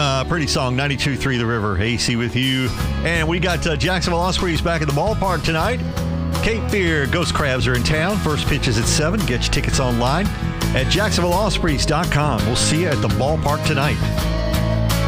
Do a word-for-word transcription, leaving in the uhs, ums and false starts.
Uh, pretty song, ninety-two point three The River. A C with you. And we got uh, Jacksonville Ospreys back at the ballpark tonight. Cape Fear Ghost Crabs are in town. First pitch is at seven. Get your tickets online at jacksonville ospreys dot com. We'll see you at the ballpark tonight.